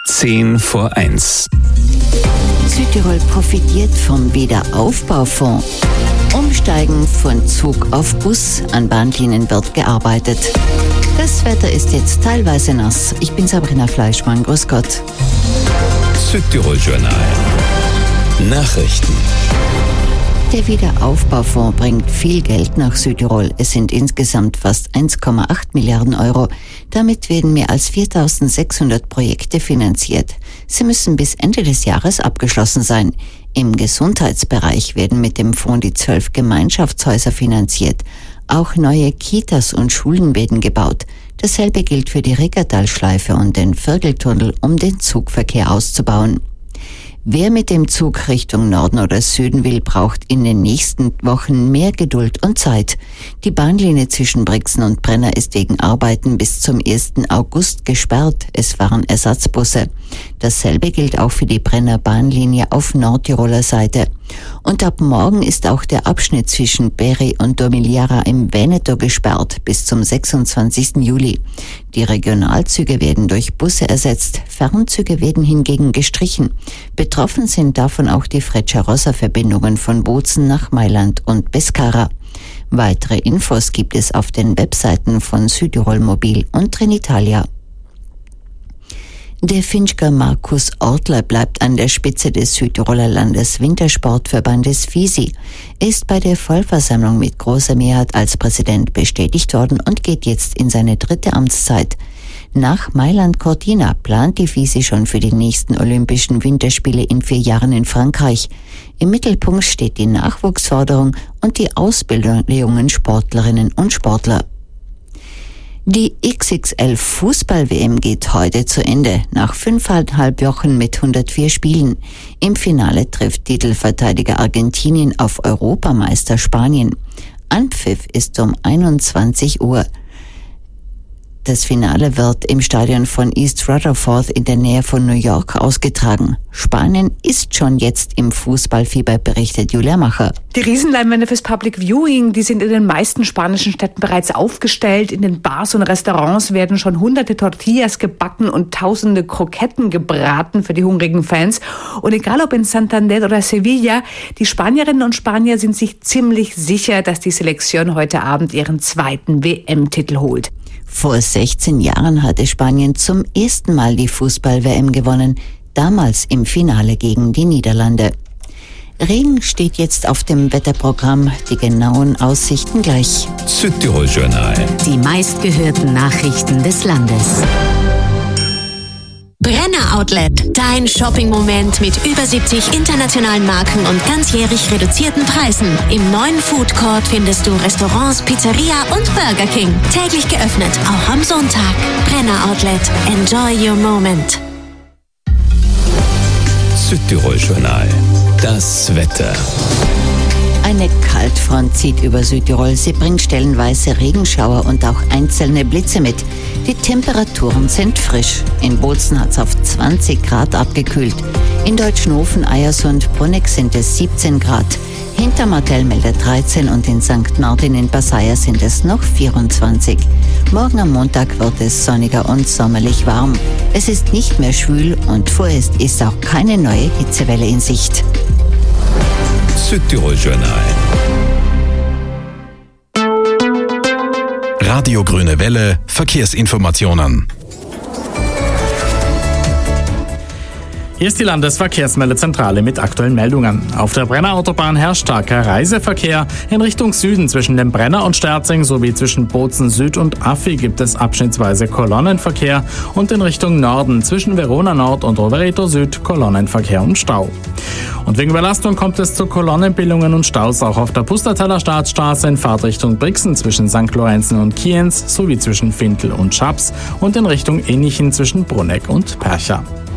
10:10. Südtirol profitiert vom Wiederaufbaufonds. Umsteigen von Zug auf Bus, an Bahnlinien wird gearbeitet. Das Wetter ist jetzt teilweise nass. Ich bin Sabrina Fleischmann, grüß Gott. Südtirol-Journal. Nachrichten. Der Wiederaufbaufonds bringt viel Geld nach Südtirol. Es sind insgesamt fast 1,8 Milliarden Euro. Damit werden mehr als 4.600 Projekte finanziert. Sie müssen bis Ende des Jahres abgeschlossen sein. Im Gesundheitsbereich werden mit dem Fonds die 12 Gemeinschaftshäuser finanziert. Auch neue Kitas und Schulen werden gebaut. Dasselbe gilt für die Riggertalschleife und den Vierteltunnel, um den Zugverkehr auszubauen. Wer mit dem Zug Richtung Norden oder Süden will, braucht in den nächsten Wochen mehr Geduld und Zeit. Die Bahnlinie zwischen Brixen und Brenner ist wegen Arbeiten bis zum 1. August gesperrt. Es fahren Ersatzbusse. Dasselbe gilt auch für die Brenner Bahnlinie auf Nordtiroler Seite. Und ab morgen ist auch der Abschnitt zwischen Beri und Domigliara im Veneto gesperrt bis zum 26. Juli. Die Regionalzüge werden durch Busse ersetzt, Fernzüge werden hingegen gestrichen. Betroffen sind davon auch die Frecciarossa-Verbindungen von Bozen nach Mailand und Pescara. Weitere Infos gibt es auf den Webseiten von Südtirol Mobil und Trenitalia. Der Finchker Markus Ortler bleibt an der Spitze des Südtiroler Landeswintersportverbandes FISI. Er ist bei der Vollversammlung mit großer Mehrheit als Präsident bestätigt worden und geht jetzt in seine 3. Amtszeit. Nach Mailand Cortina plant die FISI schon für die nächsten Olympischen Winterspiele in 4 Jahren in Frankreich. Im Mittelpunkt steht die Nachwuchsförderung und die Ausbildung der jungen Sportlerinnen und Sportler. Die XXL-Fußball-WM geht heute zu Ende, nach 5,5 Wochen mit 104 Spielen. Im Finale trifft Titelverteidiger Argentinien auf Europameister Spanien. Anpfiff ist um 21 Uhr. Das Finale wird im Stadion von East Rutherford in der Nähe von New York ausgetragen. Spanien ist schon jetzt im Fußballfieber, berichtet Julia Macher. Die Riesenleinwände fürs Public Viewing, die sind in den meisten spanischen Städten bereits aufgestellt. In den Bars und Restaurants werden schon hunderte Tortillas gebacken und tausende Kroketten gebraten für die hungrigen Fans. Und egal ob in Santander oder Sevilla, die Spanierinnen und Spanier sind sich ziemlich sicher, dass die Selektion heute Abend ihren 2. WM-Titel holt. Vor 16 Jahren hatte Spanien zum ersten Mal die Fußball-WM gewonnen, damals im Finale gegen die Niederlande. Regen steht jetzt auf dem Wetterprogramm, die genauen Aussichten gleich. Südtirol-Journal. Die meistgehörten Nachrichten des Landes. Brenner Outlet, dein Shopping-Moment mit über 70 internationalen Marken und ganzjährig reduzierten Preisen. Im neuen Food Court findest du Restaurants, Pizzeria und Burger King. Täglich geöffnet, auch am Sonntag. Brenner Outlet, enjoy your moment. Südtirol-Journal. Das Wetter. Eine Kaltfront zieht über Südtirol. Sie bringt stellenweise Regenschauer und auch einzelne Blitze mit. Die Temperaturen sind frisch. In Bozen hat es auf 20 Grad abgekühlt. In Deutschenhofen, Eiersund, Bruneck sind es 17 Grad. Hintermartell meldet 13 und in St. Martin in Passaia sind es noch 24. Morgen am Montag wird es sonniger und sommerlich warm. Es ist nicht mehr schwül und vorerst ist auch keine neue Hitzewelle in Sicht. Südtirol-Journal. Radio Grüne Welle, Verkehrsinformationen. Hier ist die Landesverkehrsmeldezentrale mit aktuellen Meldungen. Auf der Brenner Autobahn herrscht starker Reiseverkehr. In Richtung Süden zwischen dem Brenner und Sterzing sowie zwischen Bozen Süd und Affi gibt es abschnittsweise Kolonnenverkehr und in Richtung Norden zwischen Verona Nord und Rovereto Süd Kolonnenverkehr und Stau. Und wegen Überlastung kommt es zu Kolonnenbildungen und Staus auch auf der Pustertaler Staatsstraße in Fahrtrichtung Brixen zwischen St. Lorenzen und Kienz sowie zwischen Fintel und Schaps und in Richtung Innichen zwischen Bruneck und Percha.